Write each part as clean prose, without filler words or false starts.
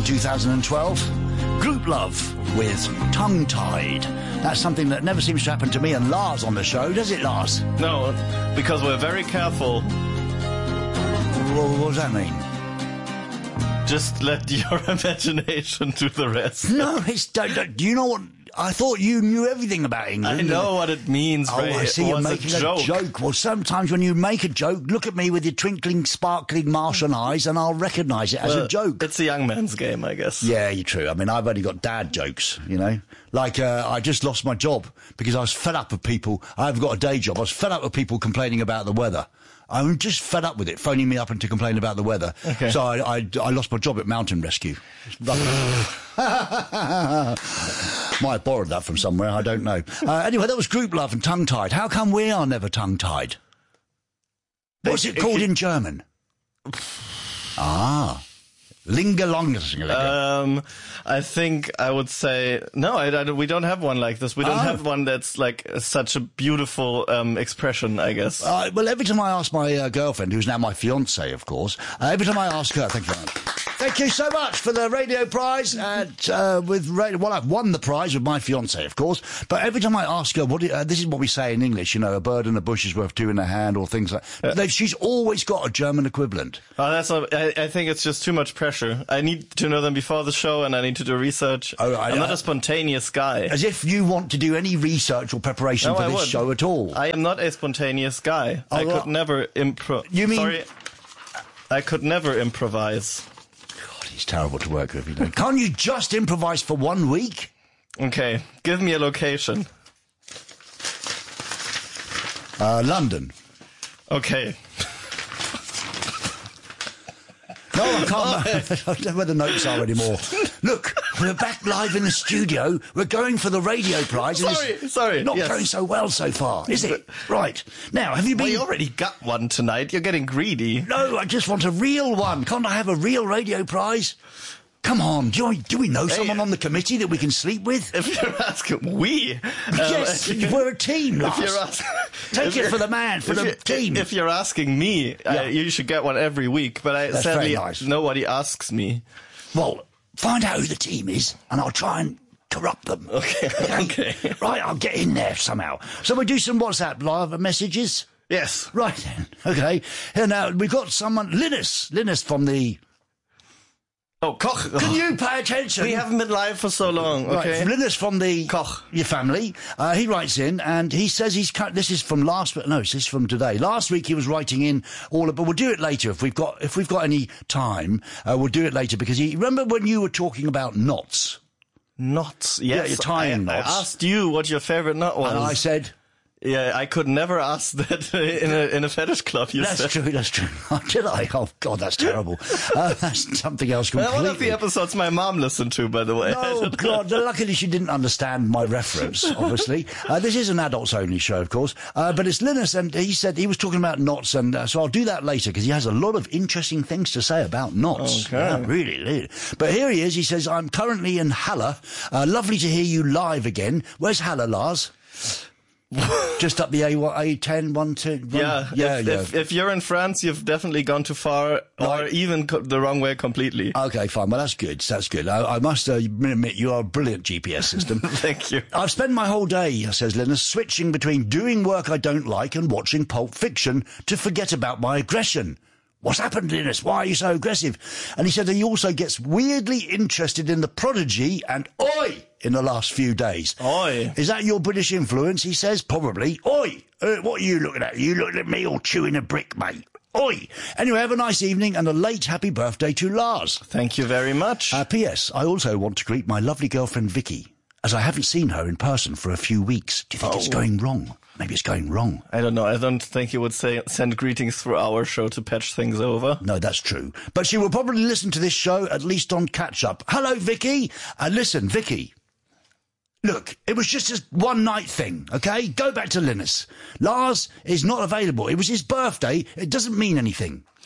2012. Group Love with Tongue Tied. That's something that never seems to happen to me and Lars on the show, does it, Lars? No, because we're very careful. What does that mean? Just let your imagination do the rest. No, do you know what? I thought you knew everything about England. I know what it means, Oh, Ray. I see you're making a joke. Well, sometimes when you make a joke, look at me with your twinkling, sparkling Martian eyes and I'll recognise it as a joke. It's a young man's game, I guess. Yeah, you're true. I mean, I've only got dad jokes, you know. Like, I just lost my job because I was fed up with people. I've got a day job. I was fed up with people complaining about the weather. I'm just fed up with it, phoning me up and to complain about the weather. Okay. So I lost my job at Mountain Rescue. Might have borrowed that from somewhere, I don't know. Anyway, that was Group Love and Tongue Tied. How come we are never tongue tied? What's it called in German? Lingalong. I think I would say no. We don't have one like this. We don't have one that's like such a beautiful expression, I guess. Well, every time I ask my girlfriend, who's now my fiancée, of course, every time I ask her, thank you very much. Thank you so much for the radio prize. Well, I've won the prize with my fiancée, of course. But every time I ask her, this is what we say in English, you know, a bird in the bush is worth two in a hand, or things like that. She's always got a German equivalent. I think it's just too much pressure. I need to know them before the show, and I need to do research. I'm not a spontaneous guy. As if you want to do any research or preparation for this show at all. I am not a spontaneous guy. I could never You mean... Sorry. I could never improvise. He's terrible to work with, you know. Can't you just improvise for 1 week? Okay, give me a location. London. Okay. No, I can't. I don't know where the notes are anymore. Look, we're back live in the studio. We're going for the radio prize. Sorry. Not going so well so far, is it? Right. Now, have you been... Well, you already got one tonight. You're getting greedy. No, I just want a real one. Can't I have a real radio prize? Come on, do we know someone on the committee that we can sleep with? If you're asking, we... yes, we're a team, Lars. Take it for the man, for the team. If you're asking me, you should get one every week, but sadly, nobody asks me. Well, find out who the team is, and I'll try and corrupt them. Okay. Right, I'll get in there somehow. So we'll do some WhatsApp live messages? Yes. Right then, okay. Here now, we've got someone, Linus from the... Oh, Koch. Can you pay attention? We haven't been live for so long, okay? Right, Linus from the... Koch. Your family. He writes in, and he says this is from this is from today. Last week he was writing in but we'll do it later if we've got any time. We'll do it later because remember when you were talking about knots? Knots, yes. Yeah, you're tying knots. I asked you what your favorite knot was. And I said... Yeah, I could never ask that in a fetish club, That's true. Did I? Oh, God, that's terrible. That's something else completely. One of the episodes my mom listened to, by the way. Oh, God, luckily she didn't understand my reference, obviously. This is an adults-only show, of course. But it's Linus, and he said he was talking about knots, and so I'll do that later, because he has a lot of interesting things to say about knots. Okay. Yeah, really. But here he is. He says, I'm currently in Halle. Lovely to hear you live again. Where's Halle, Lars? Just up the A10, 1, 2... Yeah. If you're in France, you've definitely gone too far, or even the wrong way completely. Okay, fine. Well, that's good. I must admit, you are a brilliant GPS system. Thank you. I've spent my whole day, says Linus, switching between doing work I don't like and watching Pulp Fiction to forget about my aggression. What's happened, Linus? Why are you so aggressive? And he said that he also gets weirdly interested in The Prodigy and Oi in the last few days. Oi. Is that your British influence, he says? Probably. Oi! What are you looking at? Are you looking at me or chewing a brick, mate? Oi! Anyway, have a nice evening and a late happy birthday to Lars. Thank you very much. P.S. I also want to greet my lovely girlfriend Vicky, as I haven't seen her in person for a few weeks. Do you think it's going wrong? Maybe it's going wrong. I don't know. I don't think you would send greetings through our show to patch things over. No, that's true. But she will probably listen to this show, at least on catch-up. Hello, Vicky. Listen, Vicky. Look, it was just a one-night thing, okay? Go back to Linus. Lars is not available. It was his birthday. It doesn't mean anything.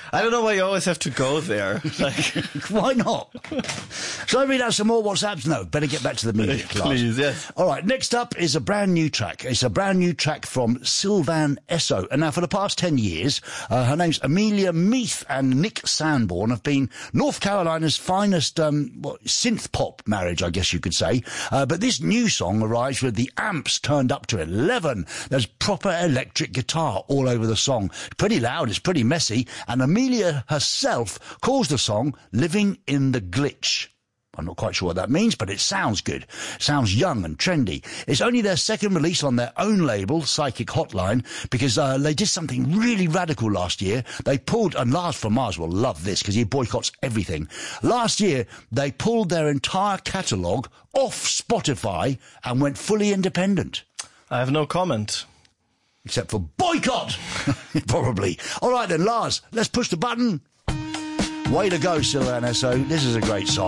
I don't know why you always have to go there. Like, why not? Shall I read out some more WhatsApps? No, better get back to the music class. Please, yes. All right, next up is a brand new track. It's a brand new track from Sylvan Esso. And now for the past 10 years, her name's Amelia Meath and Nick Sanborn have been North Carolina's finest synth pop marriage, I guess you could say. But this new song arrives with the amps turned up to 11. There's proper electric guitar all over the song. Pretty loud, it's pretty messy, and Amelia herself calls the song Living in the Glitch. I'm not quite sure what that means, but it sounds good. Sounds young and trendy. It's only their second release on their own label, Psychic Hotline, because they did something really radical last year. They pulled, and Lars from Mars will love this because he boycotts everything. Last year, they pulled their entire catalogue off Spotify and went fully independent. I have no comment. Except for boycott! Probably. All right then, Lars, let's push the button. Way to go, Sylvan Esso. This is a great song.